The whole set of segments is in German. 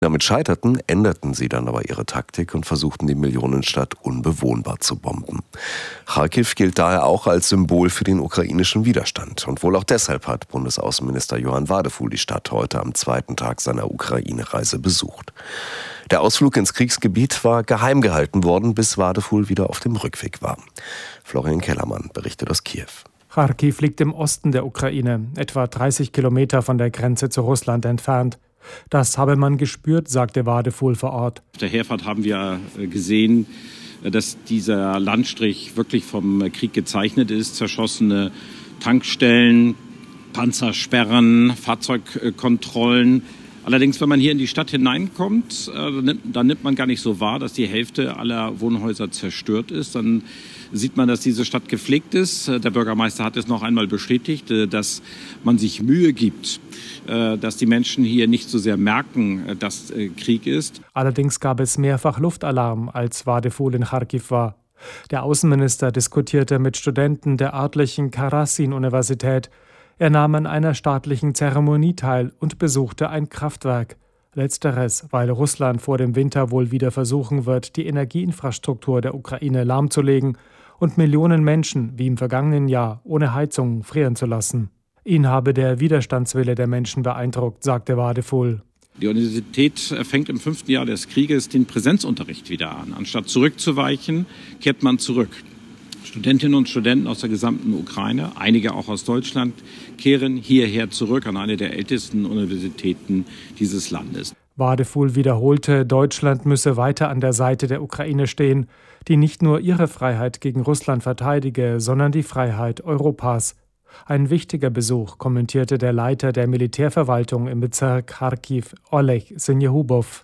damit scheiterten, änderten sie dann aber ihre Taktik und versuchten, die Millionenstadt unbewohnbar zu bomben. Charkiw gilt daher auch als Symbol für den ukrainischen Widerstand. Und wohl auch deshalb hat Bundesaußenminister Johann Wadefuhl die Stadt heute am zweiten Tag seiner Ukraine-Reise besucht. Der Ausflug ins Kriegsgebiet war geheim gehalten worden, bis Wadefuhl wieder auf dem Rückweg war. Florian Kellermann berichtet aus Kiew. Charkiw liegt im Osten der Ukraine, etwa 30 Kilometer von der Grenze zu Russland entfernt. Das habe man gespürt, sagte Wadefuhl vor Ort. Auf der Herfahrt haben wir gesehen, dass dieser Landstrich wirklich vom Krieg gezeichnet ist. Zerschossene Tankstellen, Panzersperren, Fahrzeugkontrollen. Allerdings, wenn man hier in die Stadt hineinkommt, dann nimmt man gar nicht so wahr, dass die Hälfte aller Wohnhäuser zerstört ist. Dann sieht man, dass diese Stadt gepflegt ist. Der Bürgermeister hat es noch einmal bestätigt, dass man sich Mühe gibt, dass die Menschen hier nicht so sehr merken, dass Krieg ist. Allerdings gab es mehrfach Luftalarm, als Wadefuhl in Charkiw war. Der Außenminister diskutierte mit Studenten der örtlichen Karasin-Universität. Er nahm an einer staatlichen Zeremonie teil und besuchte ein Kraftwerk. Letzteres, weil Russland vor dem Winter wohl wieder versuchen wird, die Energieinfrastruktur der Ukraine lahmzulegen und Millionen Menschen, wie im vergangenen Jahr, ohne Heizung frieren zu lassen. Ihn habe der Widerstandswille der Menschen beeindruckt, sagte Wadefuhl. Die Universität fängt im 5. Jahr des Krieges den Präsenzunterricht wieder an. Anstatt zurückzuweichen, kehrt man zurück. Studentinnen und Studenten aus der gesamten Ukraine, einige auch aus Deutschland, kehren hierher zurück an eine der ältesten Universitäten dieses Landes. Wadefuhl wiederholte, Deutschland müsse weiter an der Seite der Ukraine stehen, die nicht nur ihre Freiheit gegen Russland verteidige, sondern die Freiheit Europas. Ein wichtiger Besuch, kommentierte der Leiter der Militärverwaltung im Bezirk Charkiw, Oleg Senjehubow.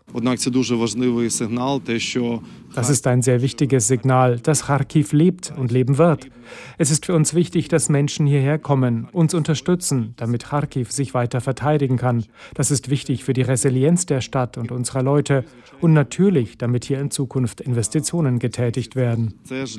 Das ist ein sehr wichtiges Signal, dass Charkiw lebt und leben wird. Es ist für uns wichtig, dass Menschen hierher kommen, uns unterstützen, damit Charkiw sich weiter verteidigen kann. Das ist wichtig für die Resilienz der Stadt und unserer Leute und natürlich, damit hier in Zukunft Investitionen getätigt werden.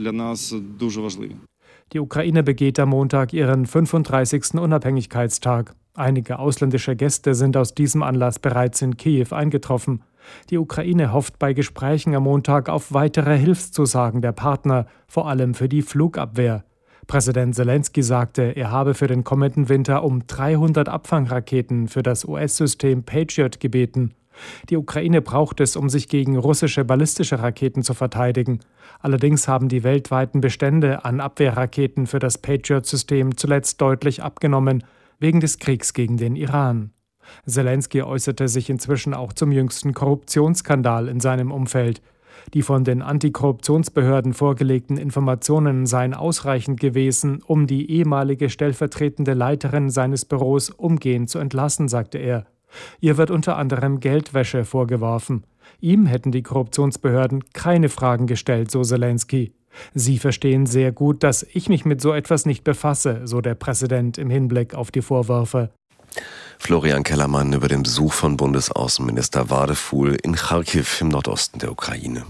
Die Ukraine begeht am Montag ihren 35. Unabhängigkeitstag. Einige ausländische Gäste sind aus diesem Anlass bereits in Kiew eingetroffen. Die Ukraine hofft bei Gesprächen am Montag auf weitere Hilfszusagen der Partner, vor allem für die Flugabwehr. Präsident Selenskyj sagte, er habe für den kommenden Winter um 300 Abfangraketen für das US-System Patriot gebeten. Die Ukraine braucht es, um sich gegen russische ballistische Raketen zu verteidigen. Allerdings haben die weltweiten Bestände an Abwehrraketen für das Patriot-System zuletzt deutlich abgenommen, wegen des Kriegs gegen den Iran. Selenskyj äußerte sich inzwischen auch zum jüngsten Korruptionsskandal in seinem Umfeld. Die von den Antikorruptionsbehörden vorgelegten Informationen seien ausreichend gewesen, um die ehemalige stellvertretende Leiterin seines Büros umgehend zu entlassen, sagte er. Ihr wird unter anderem Geldwäsche vorgeworfen. Ihm hätten die Korruptionsbehörden keine Fragen gestellt, so Selenskyj. Sie verstehen sehr gut, dass ich mich mit so etwas nicht befasse, so der Präsident im Hinblick auf die Vorwürfe. Florian Kellermann über den Besuch von Bundesaußenminister Wadefuhl in Charkiw im Nordosten der Ukraine.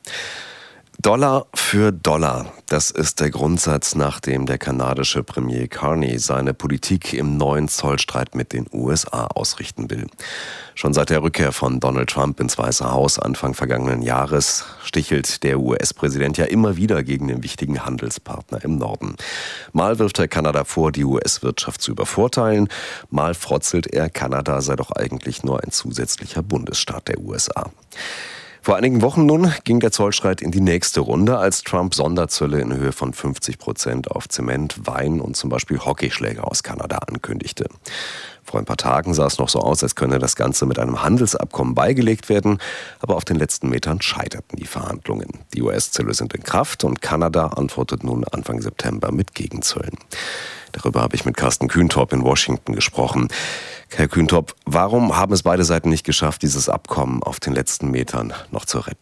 Dollar für Dollar, das ist der Grundsatz, nach dem der kanadische Premier Carney seine Politik im neuen Zollstreit mit den USA ausrichten will. Schon seit der Rückkehr von Donald Trump ins Weiße Haus Anfang vergangenen Jahres stichelt der US-Präsident ja immer wieder gegen den wichtigen Handelspartner im Norden. Mal wirft er Kanada vor, die US-Wirtschaft zu übervorteilen, mal frotzelt er, Kanada sei doch eigentlich nur ein zusätzlicher Bundesstaat der USA. Vor einigen Wochen nun ging der Zollstreit in die nächste Runde, als Trump Sonderzölle in Höhe von 50% auf Zement, Wein und zum Beispiel Hockeyschläger aus Kanada ankündigte. Vor ein paar Tagen sah es noch so aus, als könne das Ganze mit einem Handelsabkommen beigelegt werden, aber auf den letzten Metern scheiterten die Verhandlungen. Die US-Zölle sind in Kraft und Kanada antwortet nun Anfang September mit Gegenzöllen. Darüber habe ich mit Carsten Kühntop in Washington gesprochen. Herr Kühntop, warum haben es beide Seiten nicht geschafft, dieses Abkommen auf den letzten Metern noch zu retten?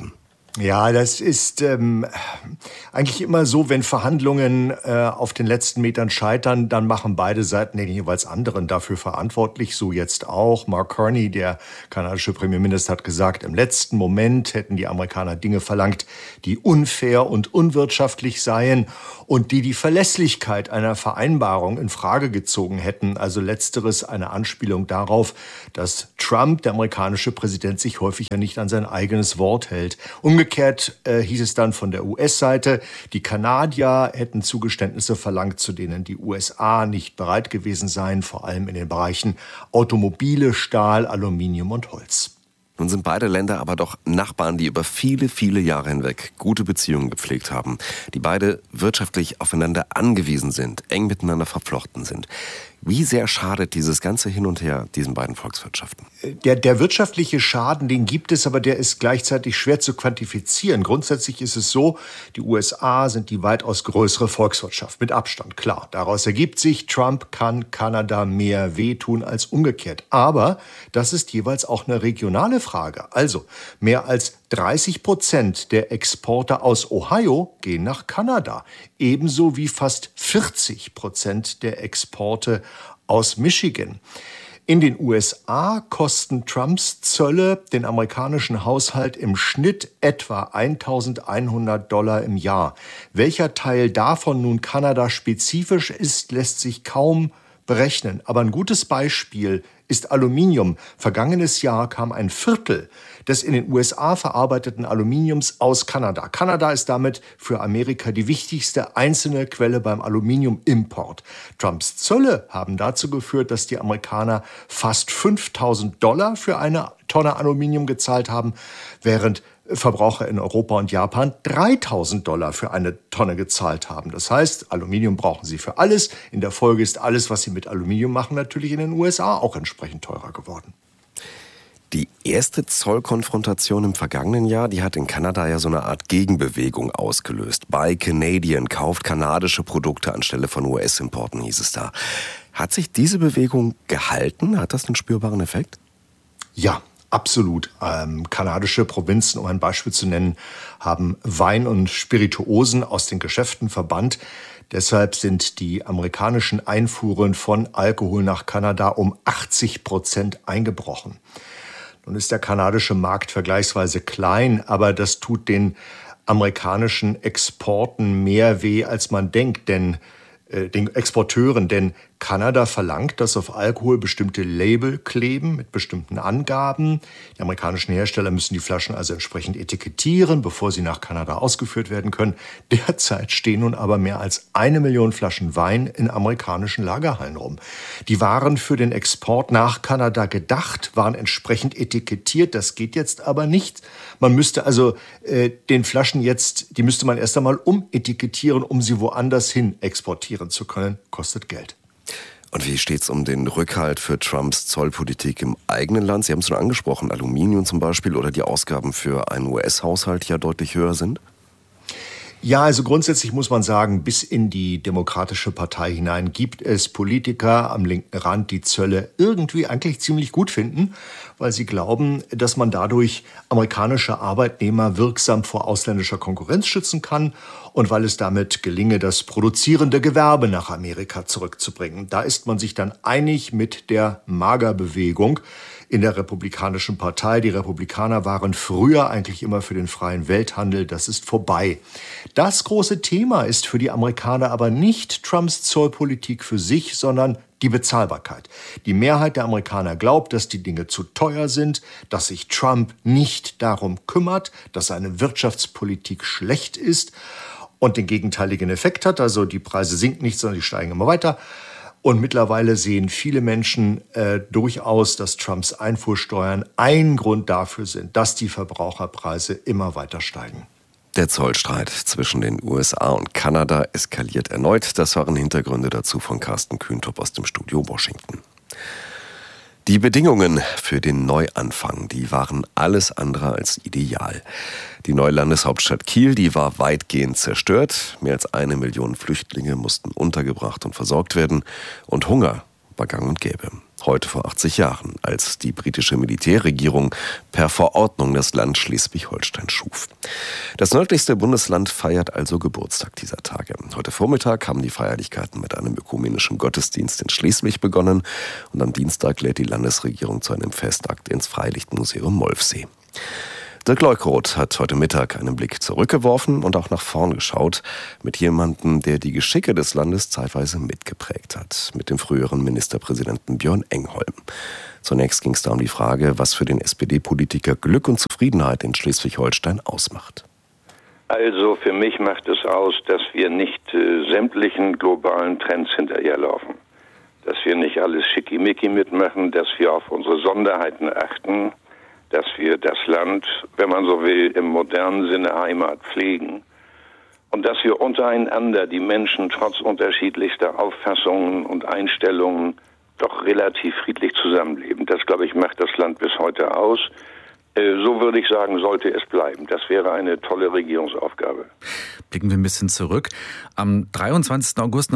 Ja, das ist eigentlich immer so, wenn Verhandlungen auf den letzten Metern scheitern, dann machen beide Seiten den jeweils anderen dafür verantwortlich. So jetzt auch. Mark Carney, der kanadische Premierminister, hat gesagt, im letzten Moment hätten die Amerikaner Dinge verlangt, die unfair und unwirtschaftlich seien und die Verlässlichkeit einer Vereinbarung in Frage gezogen hätten. Also letzteres eine Anspielung darauf, dass Trump, der amerikanische Präsident, sich häufig ja nicht an sein eigenes Wort hält. Umgekehrt hieß es dann von der US-Seite, die Kanadier hätten Zugeständnisse verlangt, zu denen die USA nicht bereit gewesen seien, vor allem in den Bereichen Automobile, Stahl, Aluminium und Holz. Nun sind beide Länder aber doch Nachbarn, die über viele, viele Jahre hinweg gute Beziehungen gepflegt haben, die beide wirtschaftlich aufeinander angewiesen sind, eng miteinander verflochten sind. Wie sehr schadet dieses ganze Hin und Her diesen beiden Volkswirtschaften? Der wirtschaftliche Schaden, den gibt es, aber der ist gleichzeitig schwer zu quantifizieren. Grundsätzlich ist es so, die USA sind die weitaus größere Volkswirtschaft, mit Abstand, klar. Daraus ergibt sich, Trump kann Kanada mehr wehtun als umgekehrt. Aber das ist jeweils auch eine regionale Frage. Also mehr als 30% der Exporte aus Ohio gehen nach Kanada, ebenso wie fast 40% der Exporte aus Michigan. In den USA kosten Trumps Zölle den amerikanischen Haushalt im Schnitt etwa $1.100 im Jahr. Welcher Teil davon nun Kanada spezifisch ist, lässt sich kaum berechnen. Aber ein gutes Beispiel ist Aluminium. Vergangenes Jahr kam ein Viertel des in den USA verarbeiteten Aluminiums aus Kanada. Kanada ist damit für Amerika die wichtigste einzelne Quelle beim Aluminiumimport. Trumps Zölle haben dazu geführt, dass die Amerikaner fast $5.000 für eine Tonne Aluminium gezahlt haben, während Verbraucher in Europa und Japan $3.000 für eine Tonne gezahlt haben. Das heißt, Aluminium brauchen sie für alles. In der Folge ist alles, was sie mit Aluminium machen, natürlich in den USA auch entsprechend teurer geworden. Die erste Zollkonfrontation im vergangenen Jahr, die hat in Kanada ja so eine Art Gegenbewegung ausgelöst. Buy Canadian, kauft kanadische Produkte anstelle von US-Importen, hieß es da. Hat sich diese Bewegung gehalten? Hat das einen spürbaren Effekt? Ja, absolut. Kanadische Provinzen, um ein Beispiel zu nennen, haben Wein und Spirituosen aus den Geschäften verbannt. Deshalb sind die amerikanischen Einfuhren von Alkohol nach Kanada um 80% eingebrochen. Nun ist der kanadische Markt vergleichsweise klein, aber das tut den amerikanischen Exporten mehr weh, als man denkt, den Exporteuren, denn Kanada verlangt, dass auf Alkohol bestimmte Label kleben mit bestimmten Angaben. Die amerikanischen Hersteller müssen die Flaschen also entsprechend etikettieren, bevor sie nach Kanada ausgeführt werden können. Derzeit stehen nun aber mehr als 1 Million Flaschen Wein in amerikanischen Lagerhallen rum. Die waren für den Export nach Kanada gedacht, waren entsprechend etikettiert. Das geht jetzt aber nicht. Man müsste also den Flaschen jetzt, die müsste man erst einmal umetikettieren, um sie woanders hin exportieren zu können. Kostet Geld. Und wie steht's um den Rückhalt für Trumps Zollpolitik im eigenen Land? Sie haben es schon angesprochen, Aluminium zum Beispiel oder die Ausgaben für einen US-Haushalt, die ja deutlich höher sind? Ja, also grundsätzlich muss man sagen, bis in die Demokratische Partei hinein gibt es Politiker am linken Rand, die Zölle irgendwie eigentlich ziemlich gut finden, weil sie glauben, dass man dadurch amerikanische Arbeitnehmer wirksam vor ausländischer Konkurrenz schützen kann und weil es damit gelinge, das produzierende Gewerbe nach Amerika zurückzubringen. Da ist man sich dann einig mit der MAGA-Bewegung in der Republikanischen Partei. Die Republikaner waren früher eigentlich immer für den freien Welthandel. Das ist vorbei. Das große Thema ist für die Amerikaner aber nicht Trumps Zollpolitik für sich, sondern die Bezahlbarkeit. Die Mehrheit der Amerikaner glaubt, dass die Dinge zu teuer sind, dass sich Trump nicht darum kümmert, dass seine Wirtschaftspolitik schlecht ist und den gegenteiligen Effekt hat. Also die Preise sinken nicht, sondern die steigen immer weiter. Und mittlerweile sehen viele Menschen durchaus, dass Trumps Einfuhrsteuern ein Grund dafür sind, dass die Verbraucherpreise immer weiter steigen. Der Zollstreit zwischen den USA und Kanada eskaliert erneut. Das waren Hintergründe dazu von Carsten Kühntop aus dem Studio Washington. Die Bedingungen für den Neuanfang, die waren alles andere als ideal. Die neue Landeshauptstadt Kiel, die war weitgehend zerstört. Mehr als 1 Million Flüchtlinge mussten untergebracht und versorgt werden. Und Hunger war gang und gäbe. heute vor 80 Jahren, als die britische Militärregierung per Verordnung das Land Schleswig-Holstein schuf. Das nördlichste Bundesland feiert also Geburtstag dieser Tage. Heute Vormittag haben die Feierlichkeiten mit einem ökumenischen Gottesdienst in Schleswig begonnen und am Dienstag lädt die Landesregierung zu einem Festakt ins Freilichtmuseum Molfsee. Dirk Leukeroth hat heute Mittag einen Blick zurückgeworfen und auch nach vorn geschaut mit jemandem, der die Geschicke des Landes zeitweise mitgeprägt hat, mit dem früheren Ministerpräsidenten Björn Engholm. Zunächst ging es da um die Frage, was für den SPD-Politiker Glück und Zufriedenheit in Schleswig-Holstein ausmacht. Also für mich macht es aus, dass wir nicht sämtlichen globalen Trends hinterherlaufen. Dass wir nicht alles schickimicki mitmachen, dass wir auf unsere Sonderheiten achten, dass wir das Land, wenn man so will, im modernen Sinne Heimat pflegen und dass wir untereinander die Menschen trotz unterschiedlichster Auffassungen und Einstellungen doch relativ friedlich zusammenleben. Das, glaube ich, macht das Land bis heute aus. So würde ich sagen, sollte es bleiben. Das wäre eine tolle Regierungsaufgabe. Blicken wir ein bisschen zurück. Am 23. August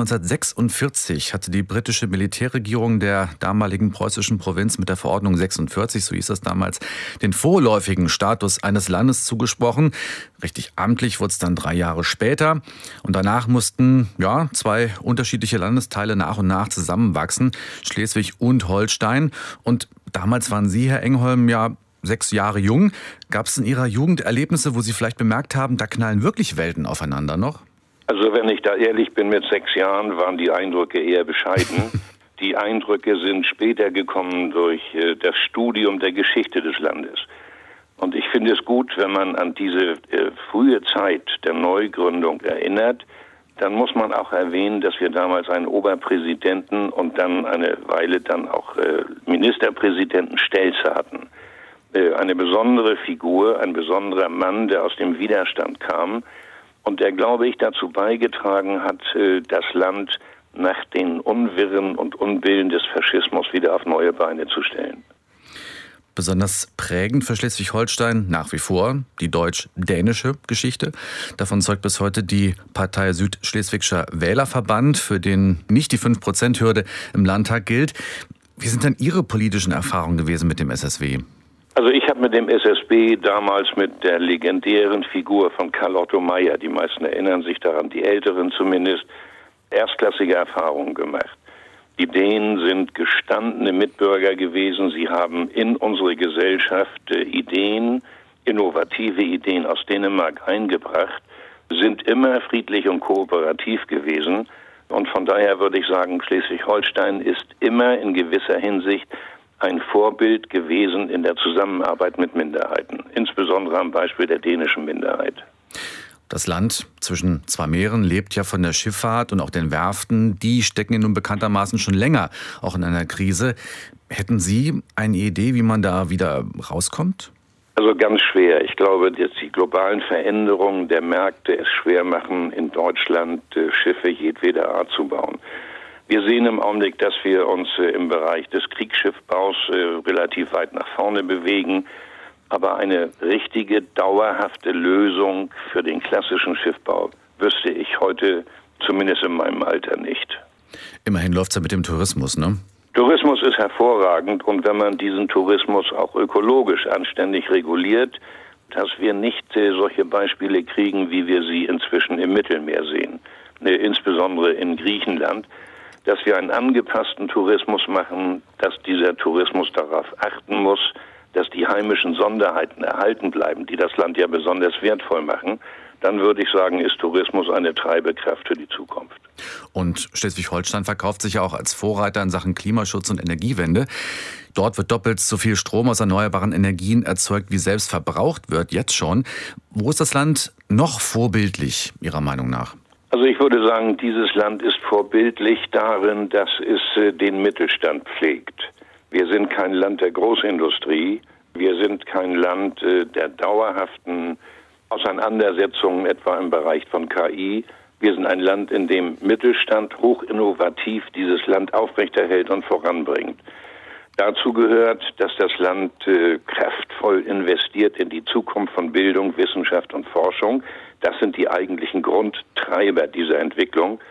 1946 hatte die britische Militärregierung der damaligen preußischen Provinz mit der Verordnung 46, so hieß das damals, den vorläufigen Status eines Landes zugesprochen. Richtig amtlich wurde es dann 3 Jahre später. Und danach mussten zwei unterschiedliche Landesteile nach und nach zusammenwachsen, Schleswig und Holstein. Und damals waren Sie, Herr Engholm, 6 Jahre jung. Gab es in Ihrer Jugend Erlebnisse, wo Sie vielleicht bemerkt haben, da knallen wirklich Welten aufeinander noch? Also wenn ich da ehrlich bin, mit 6 Jahren waren die Eindrücke eher bescheiden. Die Eindrücke sind später gekommen durch das Studium der Geschichte des Landes. Und ich finde es gut, wenn man an diese frühe Zeit der Neugründung erinnert, dann muss man auch erwähnen, dass wir damals einen Oberpräsidenten und dann eine Weile dann auch Ministerpräsidenten Stelzer hatten. Eine besondere Figur, ein besonderer Mann, der aus dem Widerstand kam und der, glaube ich, dazu beigetragen hat, das Land nach den Unwirren und Unbillen des Faschismus wieder auf neue Beine zu stellen. Besonders prägend für Schleswig-Holstein nach wie vor die deutsch-dänische Geschichte. Davon zeugt bis heute die Partei Südschleswigscher Wählerverband, für den nicht die 5%-Hürde im Landtag gilt. Wie sind denn Ihre politischen Erfahrungen gewesen mit dem SSW? Also ich habe mit dem SSB damals mit der legendären Figur von Karl Otto Meyer, die meisten erinnern sich daran, die Älteren zumindest, erstklassige Erfahrungen gemacht. Die Dänen sind gestandene Mitbürger gewesen. Sie haben in unsere Gesellschaft Ideen, innovative Ideen aus Dänemark eingebracht, sind immer friedlich und kooperativ gewesen. Und von daher würde ich sagen, Schleswig-Holstein ist immer in gewisser Hinsicht ein Vorbild gewesen in der Zusammenarbeit mit Minderheiten, insbesondere am Beispiel der dänischen Minderheit. Das Land zwischen 2 Meeren lebt ja von der Schifffahrt und auch den Werften. Die stecken ja nun bekanntermaßen schon länger auch in einer Krise. Hätten Sie eine Idee, wie man da wieder rauskommt? Also ganz schwer. Ich glaube, dass die globalen Veränderungen der Märkte es schwer machen, in Deutschland Schiffe jedweder Art zu bauen. Wir sehen im Augenblick, dass wir uns im Bereich des Kriegsschiffbaus relativ weit nach vorne bewegen. Aber eine richtige, dauerhafte Lösung für den klassischen Schiffbau wüsste ich heute, zumindest in meinem Alter, nicht. Immerhin läuft es ja mit dem Tourismus, ne? Tourismus ist hervorragend und wenn man diesen Tourismus auch ökologisch anständig reguliert, dass wir nicht solche Beispiele kriegen, wie wir sie inzwischen im Mittelmeer sehen, insbesondere in Griechenland, dass wir einen angepassten Tourismus machen, dass dieser Tourismus darauf achten muss, dass die heimischen Sonderheiten erhalten bleiben, die das Land ja besonders wertvoll machen, dann würde ich sagen, ist Tourismus eine Treibekraft für die Zukunft. Und Schleswig-Holstein verkauft sich ja auch als Vorreiter in Sachen Klimaschutz und Energiewende. Dort wird doppelt so viel Strom aus erneuerbaren Energien erzeugt, wie selbst verbraucht wird, jetzt schon. Wo ist das Land noch vorbildlich, Ihrer Meinung nach? Also ich würde sagen, dieses Land ist vorbildlich darin, dass es den Mittelstand pflegt. Wir sind kein Land der Großindustrie. Wir sind kein Land der dauerhaften Auseinandersetzungen, etwa im Bereich von KI. Wir sind ein Land, in dem Mittelstand hochinnovativ dieses Land aufrechterhält und voranbringt. Dazu gehört, dass das Land kraftvoll investiert in die Zukunft von Bildung, Wissenschaft und Forschung. Das sind die eigentlichen Grundtreiber dieser Entwicklung.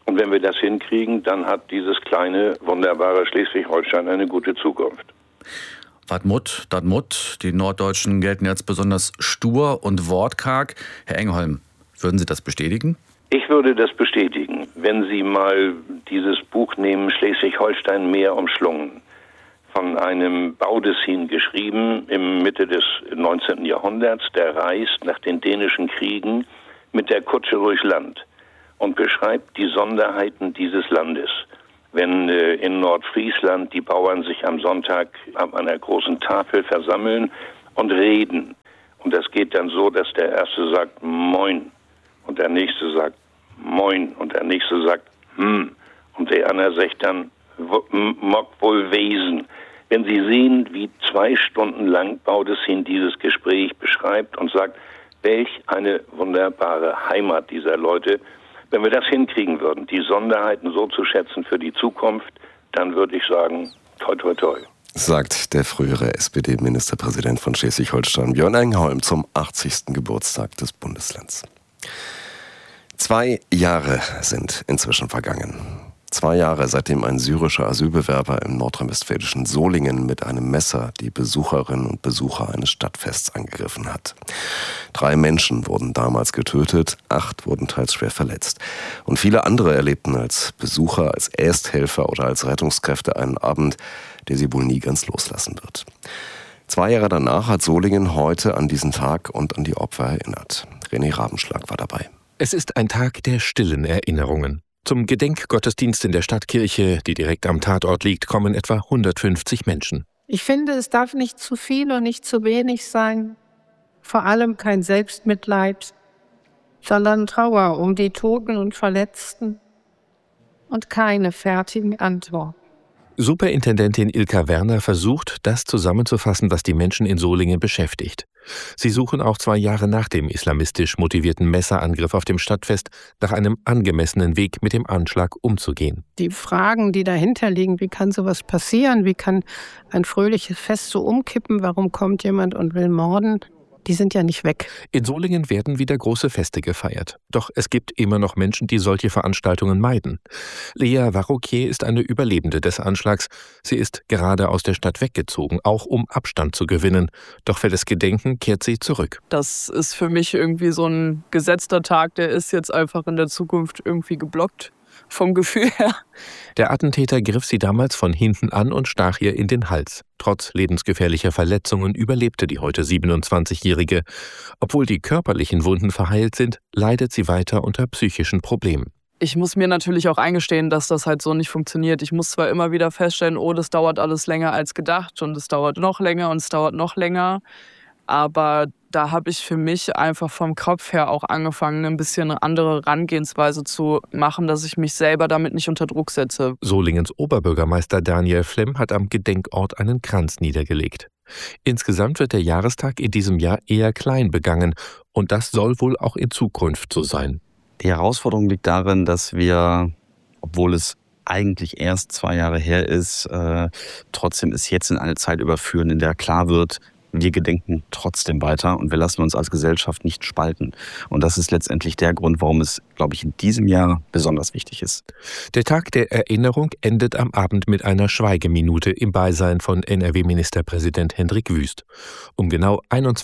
Und wenn wir das hinkriegen, dann hat dieses kleine, wunderbare Schleswig-Holstein eine gute Zukunft. Dartmouth, die Norddeutschen gelten jetzt besonders stur und wortkarg. Herr Engholm, würden Sie das bestätigen? Ich würde das bestätigen, wenn Sie mal dieses Buch nehmen, Schleswig-Holstein Meer umschlungen, von einem Baudissin geschrieben im Mitte des 19. Jahrhunderts, der reist nach den dänischen Kriegen mit der Kutsche durchs Land und beschreibt die Sonderheiten dieses Landes. Wenn in Nordfriesland die Bauern sich am Sonntag an einer großen Tafel versammeln und reden. Und das geht dann so, dass der Erste sagt Moin und der Nächste sagt Moin und der Nächste sagt und der andere sagt dann Mock wohl Wesen. Wenn Sie sehen, wie 2 Stunden lang Baudissin dieses Gespräch beschreibt und sagt, welch eine wunderbare Heimat dieser Leute. Wenn wir das hinkriegen würden, die Sonderheiten so zu schätzen für die Zukunft, dann würde ich sagen, toi, toi, toi. Sagt der frühere SPD-Ministerpräsident von Schleswig-Holstein, Björn Engholm, zum 80. Geburtstag des Bundeslands. 2 Jahre sind inzwischen vergangen. 2 Jahre, seitdem ein syrischer Asylbewerber im nordrhein-westfälischen Solingen mit einem Messer die Besucherinnen und Besucher eines Stadtfests angegriffen hat. 3 Menschen wurden damals getötet, 8 wurden teils schwer verletzt. Und viele andere erlebten als Besucher, als Ersthelfer oder als Rettungskräfte einen Abend, der sie wohl nie ganz loslassen wird. 2 Jahre danach hat Solingen heute an diesen Tag und an die Opfer erinnert. René Rabenschlag war dabei. Es ist ein Tag der stillen Erinnerungen. Zum Gedenkgottesdienst in der Stadtkirche, die direkt am Tatort liegt, kommen etwa 150 Menschen. Ich finde, es darf nicht zu viel und nicht zu wenig sein. Vor allem kein Selbstmitleid, sondern Trauer um die Toten und Verletzten und keine fertigen Antworten. Superintendentin Ilka Werner versucht, das zusammenzufassen, was die Menschen in Solingen beschäftigt. Sie suchen auch 2 Jahre nach dem islamistisch motivierten Messerangriff auf dem Stadtfest nach einem angemessenen Weg, mit dem Anschlag umzugehen. Die Fragen, die dahinter liegen, wie kann sowas passieren? Wie kann ein fröhliches Fest so umkippen? Warum kommt jemand und will morden? Die sind ja nicht weg. In Solingen werden wieder große Feste gefeiert. Doch es gibt immer noch Menschen, die solche Veranstaltungen meiden. Lea Varroquier ist eine Überlebende des Anschlags. Sie ist gerade aus der Stadt weggezogen, auch um Abstand zu gewinnen. Doch für das Gedenken kehrt sie zurück. Das ist für mich irgendwie so ein gesetzter Tag, der ist jetzt einfach in der Zukunft irgendwie geblockt. Vom Gefühl her. Der Attentäter griff sie damals von hinten an und stach ihr in den Hals. Trotz lebensgefährlicher Verletzungen überlebte die heute 27-Jährige. Obwohl die körperlichen Wunden verheilt sind, leidet sie weiter unter psychischen Problemen. Ich muss mir natürlich auch eingestehen, dass das halt so nicht funktioniert. Ich muss zwar immer wieder feststellen, das dauert alles länger als gedacht und es dauert noch länger und es dauert noch länger. Aber da habe ich für mich einfach vom Kopf her auch angefangen, ein bisschen eine andere Herangehensweise zu machen, dass ich mich selber damit nicht unter Druck setze. Solingens Oberbürgermeister Daniel Flemm hat am Gedenkort einen Kranz niedergelegt. Insgesamt wird der Jahrestag in diesem Jahr eher klein begangen und das soll wohl auch in Zukunft so sein. Die Herausforderung liegt darin, dass wir, obwohl es eigentlich erst 2 Jahre her ist, trotzdem es jetzt in eine Zeit überführen, in der klar wird, wir gedenken trotzdem weiter und wir lassen uns als Gesellschaft nicht spalten. Und das ist letztendlich der Grund, warum es, glaube ich, in diesem Jahr besonders wichtig ist. Der Tag der Erinnerung endet am Abend mit einer Schweigeminute im Beisein von NRW-Ministerpräsident Hendrik Wüst. Um genau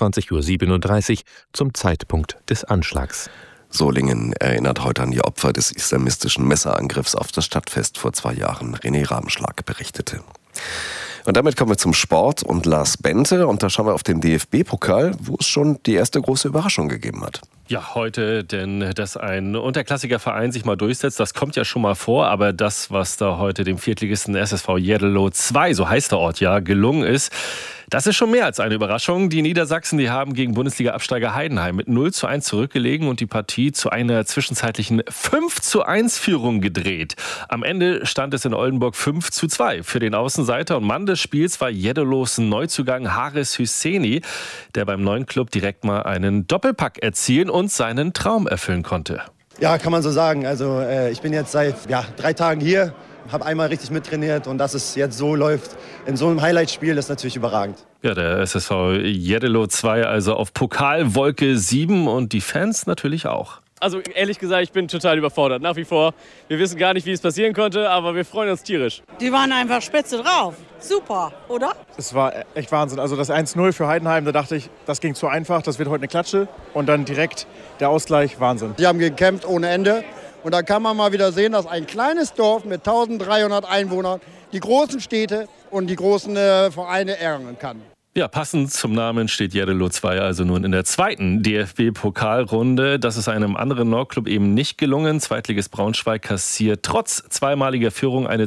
21:37 Uhr zum Zeitpunkt des Anschlags. Solingen erinnert heute an die Opfer des islamistischen Messerangriffs auf das Stadtfest vor 2 Jahren. René Rabenschlag berichtete. Und damit kommen wir zum Sport und Lars Bente. Und da schauen wir auf den DFB-Pokal, wo es schon die erste große Überraschung gegeben hat. Ja, heute, denn dass ein unterklassiger Verein sich mal durchsetzt, das kommt ja schon mal vor. Aber das, was da heute dem Viertligisten SSV Jeddelo 2, so heißt der Ort ja, gelungen ist, das ist schon mehr als eine Überraschung. Die Niedersachsen, die haben gegen Bundesliga-Absteiger Heidenheim mit 0:1 zurückgelegen und die Partie zu einer zwischenzeitlichen 5:1-Führung gedreht. Am Ende stand es in Oldenburg 5:2. Für den Außenseiter und Mann des Spiels war Jeddelos Neuzugang Haris Hüseni, der beim neuen Club direkt mal einen Doppelpack erzielen und seinen Traum erfüllen konnte. Ja, kann man so sagen. Also ich bin jetzt seit 3 Tagen hier. Habe einmal richtig mittrainiert und dass es jetzt so läuft in so einem Highlight-Spiel, ist natürlich überragend. Ja, der SSV Jeddelo 2 also auf Pokalwolke 7 und die Fans natürlich auch. Also ehrlich gesagt, ich bin total überfordert, nach wie vor. Wir wissen gar nicht, wie es passieren konnte, aber wir freuen uns tierisch. Die waren einfach spitze drauf. Super, oder? Es war echt Wahnsinn. Also das 1-0 für Heidenheim, da dachte ich, das ging zu einfach, das wird heute eine Klatsche. Und dann direkt der Ausgleich, Wahnsinn. Die haben gekämpft ohne Ende. Und da kann man mal wieder sehen, dass ein kleines Dorf mit 1300 Einwohnern die großen Städte und die großen Vereine ärgern kann. Ja, passend zum Namen steht Järdelo 2 also nun in der zweiten DFB-Pokalrunde. Das ist einem anderen Nordclub eben nicht gelungen. Zweitligist Braunschweig kassiert trotz zweimaliger Führung eine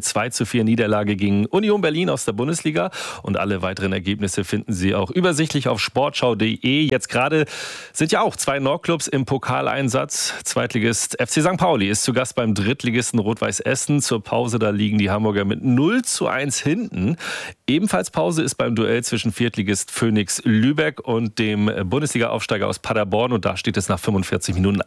2:4 gegen Union Berlin aus der Bundesliga. Und alle weiteren Ergebnisse finden Sie auch übersichtlich auf sportschau.de. Jetzt gerade sind ja auch 2 Nordclubs im Pokaleinsatz. Zweitligist FC St. Pauli ist zu Gast beim Drittligisten Rot-Weiß Essen. Zur Pause, da liegen die Hamburger mit 0:1 hinten. Ebenfalls Pause ist beim Duell zwischen Viertligist Phoenix Lübeck und dem Bundesliga-Aufsteiger aus Paderborn. Und da steht es nach 45 Minuten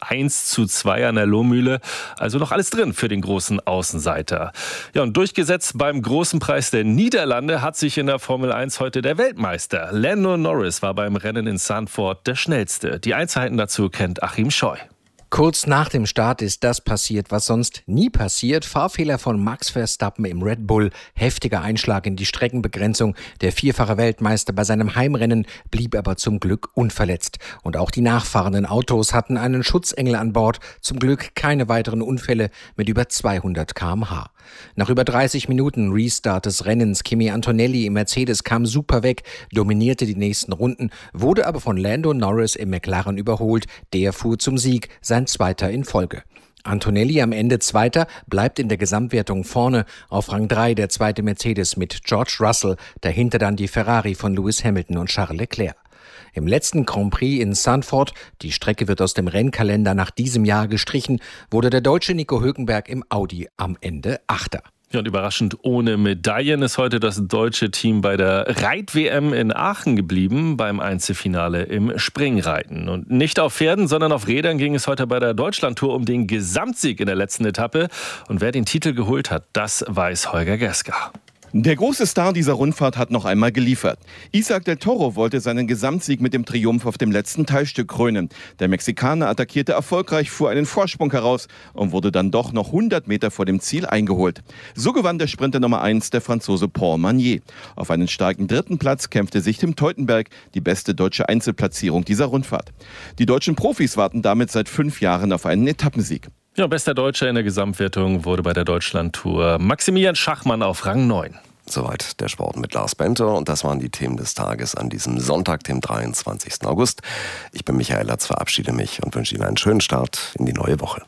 1:2 an der Lohmühle. Also noch alles drin für den großen Außenseiter. Ja, und durchgesetzt beim großen Preis der Niederlande hat sich in der Formel 1 heute der Weltmeister. Lando Norris war beim Rennen in Zandvoort der Schnellste. Die Einzelheiten dazu kennt Achim Scheu. Kurz nach dem Start ist das passiert, was sonst nie passiert. Fahrfehler von Max Verstappen im Red Bull, heftiger Einschlag in die Streckenbegrenzung. Der vierfache Weltmeister bei seinem Heimrennen blieb aber zum Glück unverletzt. Und auch die nachfahrenden Autos hatten einen Schutzengel an Bord. Zum Glück keine weiteren Unfälle mit über 200 km/h. Nach über 30 Minuten Restart des Rennens, Kimi Antonelli im Mercedes kam super weg, dominierte die nächsten Runden, wurde aber von Lando Norris im McLaren überholt. Der fuhr zum Sieg, sein zweiter in Folge. Antonelli am Ende Zweiter, bleibt in der Gesamtwertung vorne. Auf Rang 3 der zweite Mercedes mit George Russell, dahinter dann die Ferrari von Lewis Hamilton und Charles Leclerc. Im letzten Grand Prix in Zandvoort, die Strecke wird aus dem Rennkalender nach diesem Jahr gestrichen, wurde der deutsche Nico Hülkenberg im Audi am Ende Achter. Ja, und überraschend ohne Medaillen ist heute das deutsche Team bei der Reit-WM in Aachen geblieben, beim Einzelfinale im Springreiten. Und nicht auf Pferden, sondern auf Rädern ging es heute bei der Deutschlandtour um den Gesamtsieg in der letzten Etappe. Und wer den Titel geholt hat, das weiß Holger Geska. Der große Star dieser Rundfahrt hat noch einmal geliefert. Isaac del Toro wollte seinen Gesamtsieg mit dem Triumph auf dem letzten Teilstück krönen. Der Mexikaner attackierte erfolgreich, fuhr einen Vorsprung heraus und wurde dann doch noch 100 Meter vor dem Ziel eingeholt. So gewann der Sprinter Nummer 1, der Franzose Paul Magnier. Auf einen starken 3. Platz kämpfte sich Tim Teutenberg, die beste deutsche Einzelplatzierung dieser Rundfahrt. Die deutschen Profis warten damit seit 5 Jahren auf einen Etappensieg. Ja, bester Deutscher in der Gesamtwertung wurde bei der Deutschlandtour Maximilian Schachmann auf Rang 9. Soweit der Sport mit Lars Bente und das waren die Themen des Tages an diesem Sonntag, dem 23. August. Ich bin Michael Latz, verabschiede mich und wünsche Ihnen einen schönen Start in die neue Woche.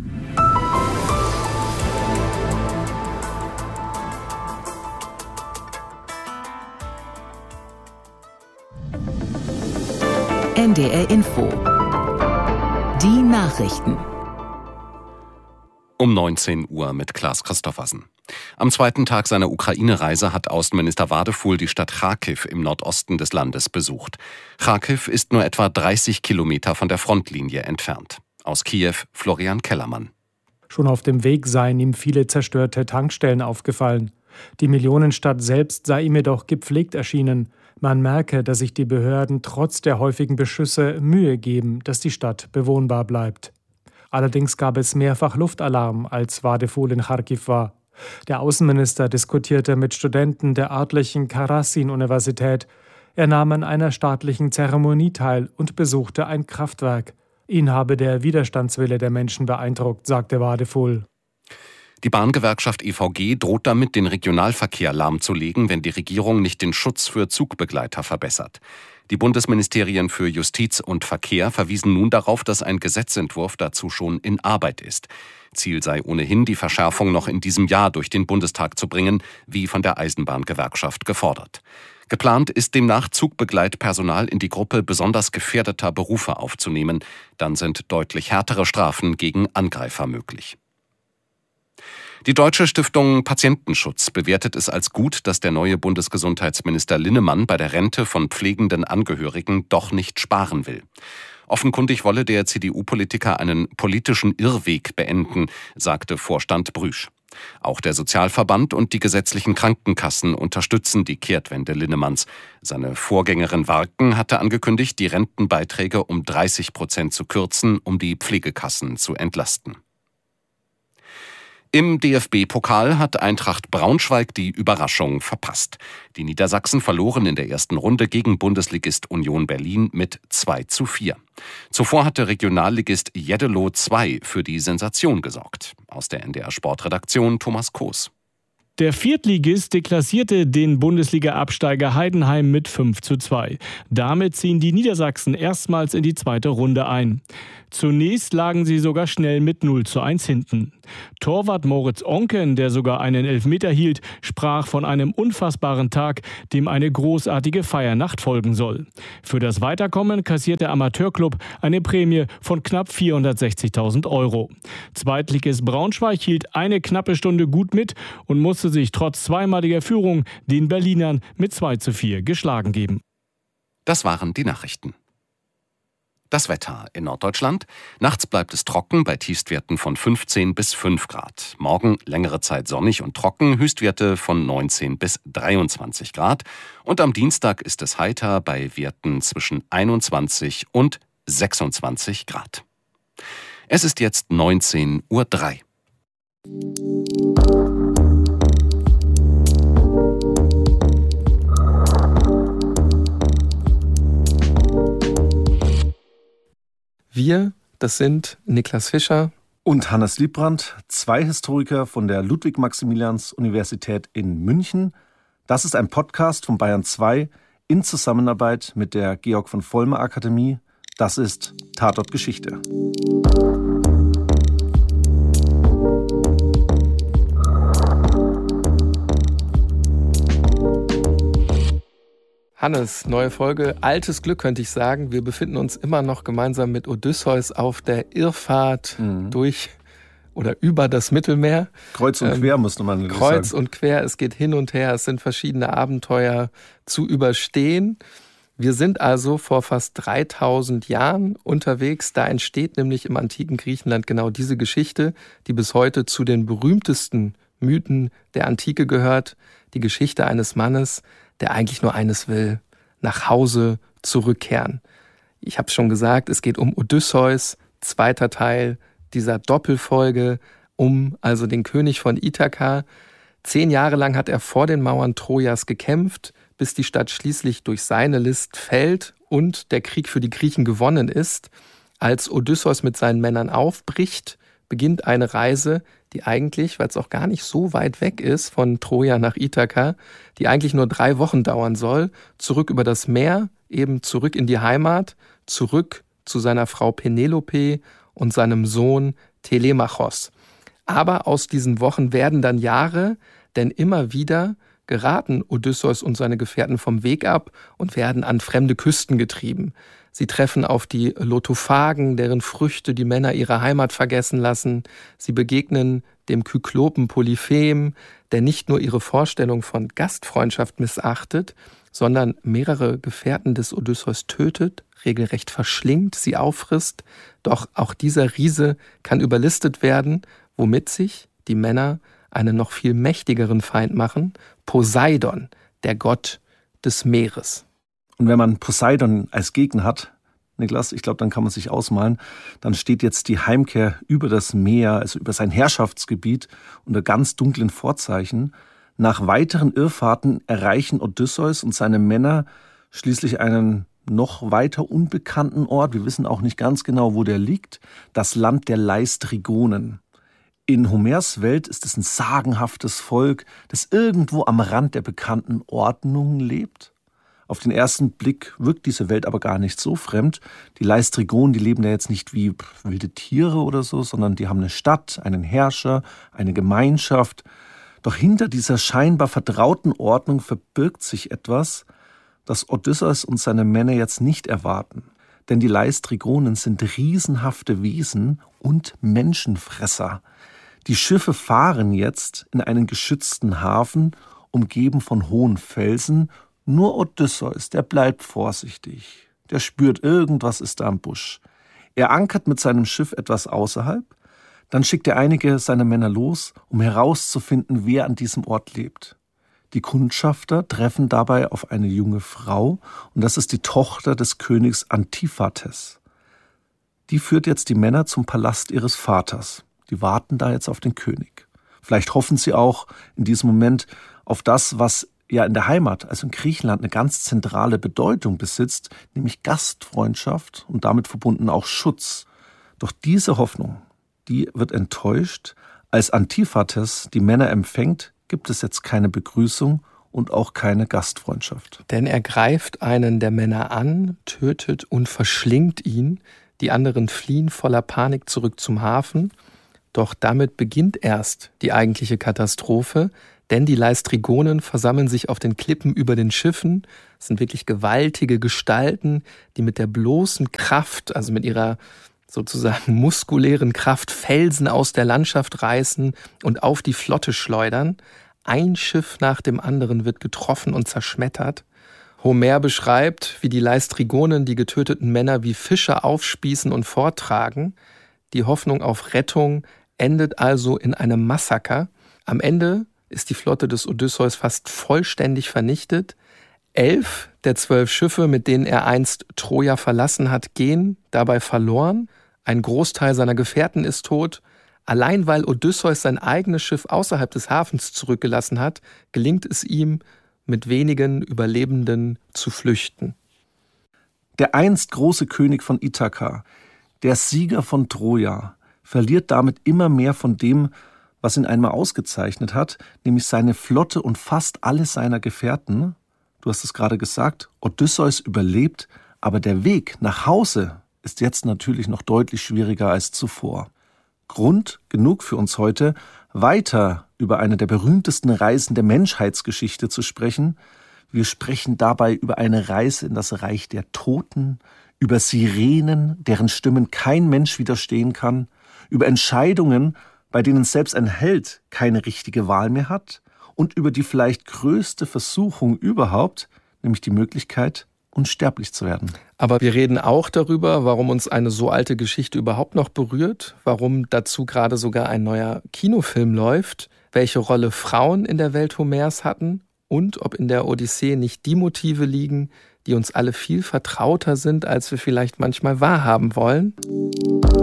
NDR Info. Die Nachrichten. Um 19 Uhr mit Klaas Christoffersen. Am zweiten Tag seiner Ukraine-Reise hat Außenminister Wadefuhl die Stadt Charkiw im Nordosten des Landes besucht. Charkiw ist nur etwa 30 Kilometer von der Frontlinie entfernt. Aus Kiew Florian Kellermann. Schon auf dem Weg seien ihm viele zerstörte Tankstellen aufgefallen. Die Millionenstadt selbst sei ihm jedoch gepflegt erschienen. Man merke, dass sich die Behörden trotz der häufigen Beschüsse Mühe geben, dass die Stadt bewohnbar bleibt. Allerdings gab es mehrfach Luftalarm, als Wadefuhl in Charkiw war. Der Außenminister diskutierte mit Studenten der örtlichen Karasin-Universität. Er nahm an einer staatlichen Zeremonie teil und besuchte ein Kraftwerk. Ihn habe der Widerstandswille der Menschen beeindruckt, sagte Wadefuhl. Die Bahngewerkschaft EVG droht damit, den Regionalverkehr lahmzulegen, wenn die Regierung nicht den Schutz für Zugbegleiter verbessert. Die Bundesministerien für Justiz und Verkehr verwiesen nun darauf, dass ein Gesetzentwurf dazu schon in Arbeit ist. Ziel sei ohnehin, die Verschärfung noch in diesem Jahr durch den Bundestag zu bringen, wie von der Eisenbahngewerkschaft gefordert. Geplant ist demnach, Zugbegleitpersonal in die Gruppe besonders gefährdeter Berufe aufzunehmen. Dann sind deutlich härtere Strafen gegen Angreifer möglich. Die Deutsche Stiftung Patientenschutz bewertet es als gut, dass der neue Bundesgesundheitsminister Linnemann bei der Rente von pflegenden Angehörigen doch nicht sparen will. Offenkundig wolle der CDU-Politiker einen politischen Irrweg beenden, sagte Vorstand Brüsch. Auch der Sozialverband und die gesetzlichen Krankenkassen unterstützen die Kehrtwende Linnemanns. Seine Vorgängerin Warken hatte angekündigt, die Rentenbeiträge um 30% zu kürzen, um die Pflegekassen zu entlasten. Im DFB-Pokal hat Eintracht Braunschweig die Überraschung verpasst. Die Niedersachsen verloren in der ersten Runde gegen Bundesligist Union Berlin mit 2:4. Zuvor hatte Regionalligist Jeddelo 2 für die Sensation gesorgt. Aus der NDR-Sportredaktion Thomas Koos. Der Viertligist deklassierte den Bundesliga-Absteiger Heidenheim mit 5:2. Damit ziehen die Niedersachsen erstmals in die zweite Runde ein. Zunächst lagen sie sogar schnell mit 0:1 hinten. Torwart Moritz Onken, der sogar einen Elfmeter hielt, sprach von einem unfassbaren Tag, dem eine großartige Feiernacht folgen soll. Für das Weiterkommen kassiert der Amateurklub eine Prämie von knapp 460.000 €. Zweitligist Braunschweig hielt eine knappe Stunde gut mit und musste sich trotz zweimaliger Führung den Berlinern mit 2:4 geschlagen geben. Das waren die Nachrichten. Das Wetter in Norddeutschland. Nachts bleibt es trocken bei Tiefstwerten von 15 bis 5 Grad. Morgen längere Zeit sonnig und trocken, Höchstwerte von 19 bis 23 Grad. Und am Dienstag ist es heiter bei Werten zwischen 21 und 26 Grad. Es ist jetzt 19:03 Uhr. Wir, das sind Niklas Fischer und Hannes Liebrandt, 2 Historiker von der Ludwig-Maximilians-Universität in München. Das ist ein Podcast von Bayern 2 in Zusammenarbeit mit der Georg von Vollmer Akademie. Das ist Tatort Geschichte. Hannes, neue Folge, altes Glück könnte ich sagen. Wir befinden uns immer noch gemeinsam mit Odysseus auf der Irrfahrt durch oder über das Mittelmeer. Kreuz und quer, musste man sagen. Kreuz und quer, es geht hin und her, es sind verschiedene Abenteuer zu überstehen. Wir sind also vor fast 3000 Jahren unterwegs. Da entsteht nämlich im antiken Griechenland genau diese Geschichte, die bis heute zu den berühmtesten Mythen der Antike gehört. Die Geschichte eines Mannes, der eigentlich nur eines will, nach Hause zurückkehren. Ich habe schon gesagt, es geht um Odysseus, zweiter Teil dieser Doppelfolge, um also den König von Ithaka. 10 Jahre lang hat er vor den Mauern Trojas gekämpft, bis die Stadt schließlich durch seine List fällt und der Krieg für die Griechen gewonnen ist. Als Odysseus mit seinen Männern aufbricht, beginnt eine Reise, die eigentlich, weil es auch gar nicht so weit weg ist von Troja nach Ithaka, die eigentlich nur 3 Wochen dauern soll, zurück über das Meer, eben zurück in die Heimat, zurück zu seiner Frau Penelope und seinem Sohn Telemachos. Aber aus diesen Wochen werden dann Jahre, denn immer wieder geraten Odysseus und seine Gefährten vom Weg ab und werden an fremde Küsten getrieben. Sie treffen auf die Lotophagen, deren Früchte die Männer ihre Heimat vergessen lassen. Sie begegnen dem Kyklopen Polyphem, der nicht nur ihre Vorstellung von Gastfreundschaft missachtet, sondern mehrere Gefährten des Odysseus tötet, regelrecht verschlingt, sie auffrisst. Doch auch dieser Riese kann überlistet werden, womit sich die Männer einen noch viel mächtigeren Feind machen, Poseidon, der Gott des Meeres. Und wenn man Poseidon als Gegner hat, Niklas, ich glaube, dann kann man sich ausmalen, dann steht jetzt die Heimkehr über das Meer, also über sein Herrschaftsgebiet, unter ganz dunklen Vorzeichen. Nach weiteren Irrfahrten erreichen Odysseus und seine Männer schließlich einen noch weiter unbekannten Ort. Wir wissen auch nicht ganz genau, wo der liegt. Das Land der Leistrigonen. In Homers Welt ist es ein sagenhaftes Volk, das irgendwo am Rand der bekannten Ordnung lebt. Auf den ersten Blick wirkt diese Welt aber gar nicht so fremd. Die Leistrigonen, die leben da jetzt nicht wie wilde Tiere oder so, sondern die haben eine Stadt, einen Herrscher, eine Gemeinschaft. Doch hinter dieser scheinbar vertrauten Ordnung verbirgt sich etwas, das Odysseus und seine Männer jetzt nicht erwarten. Denn die Leistrigonen sind riesenhafte Wesen und Menschenfresser. Die Schiffe fahren jetzt in einen geschützten Hafen, umgeben von hohen Felsen. Nur Odysseus, der bleibt vorsichtig. Der spürt, irgendwas ist da im Busch. Er ankert mit seinem Schiff etwas außerhalb. Dann schickt er einige seiner Männer los, um herauszufinden, wer an diesem Ort lebt. Die Kundschafter treffen dabei auf eine junge Frau, und das ist die Tochter des Königs Antiphates. Die führt jetzt die Männer zum Palast ihres Vaters. Die warten da jetzt auf den König. Vielleicht hoffen sie auch in diesem Moment auf das, was ja in der Heimat, also in Griechenland, eine ganz zentrale Bedeutung besitzt, nämlich Gastfreundschaft und damit verbunden auch Schutz. Doch diese Hoffnung, die wird enttäuscht. Als Antiphates die Männer empfängt, gibt es jetzt keine Begrüßung und auch keine Gastfreundschaft. Denn er greift einen der Männer an, tötet und verschlingt ihn. Die anderen fliehen voller Panik zurück zum Hafen. Doch damit beginnt erst die eigentliche Katastrophe, denn die Laistrygonen versammeln sich auf den Klippen über den Schiffen. Es sind wirklich gewaltige Gestalten, die mit der bloßen Kraft, also mit ihrer sozusagen muskulären Kraft, Felsen aus der Landschaft reißen und auf die Flotte schleudern. Ein Schiff nach dem anderen wird getroffen und zerschmettert. Homer beschreibt, wie die Laistrygonen die getöteten Männer wie Fische aufspießen und forttragen. Die Hoffnung auf Rettung endet also in einem Massaker. Am Ende ist die Flotte des Odysseus fast vollständig vernichtet. 11 der 12 Schiffe, mit denen er einst Troja verlassen hat, gehen dabei verloren. Ein Großteil seiner Gefährten ist tot. Allein weil Odysseus sein eigenes Schiff außerhalb des Hafens zurückgelassen hat, gelingt es ihm, mit wenigen Überlebenden zu flüchten. Der einst große König von Ithaka, der Sieger von Troja, verliert damit immer mehr von dem, was ihn einmal ausgezeichnet hat, nämlich seine Flotte und fast alle seiner Gefährten. Du hast es gerade gesagt, Odysseus überlebt, aber der Weg nach Hause ist jetzt natürlich noch deutlich schwieriger als zuvor. Grund genug für uns heute, weiter über eine der berühmtesten Reisen der Menschheitsgeschichte zu sprechen. Wir sprechen dabei über eine Reise in das Reich der Toten, über Sirenen, deren Stimmen kein Mensch widerstehen kann, über Entscheidungen, bei denen selbst ein Held keine richtige Wahl mehr hat, und über die vielleicht größte Versuchung überhaupt, nämlich die Möglichkeit, unsterblich zu werden. Aber wir reden auch darüber, warum uns eine so alte Geschichte überhaupt noch berührt, warum dazu gerade sogar ein neuer Kinofilm läuft, welche Rolle Frauen in der Welt Homers hatten und ob in der Odyssee nicht die Motive liegen, die uns alle viel vertrauter sind, als wir vielleicht manchmal wahrhaben wollen.